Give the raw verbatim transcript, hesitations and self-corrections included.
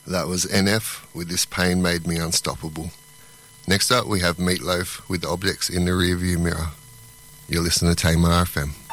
That was N F with This Pain Made Me Unstoppable. Next up we have Meatloaf with Objects in the Rearview Mirror. You're listening to Tamar F M.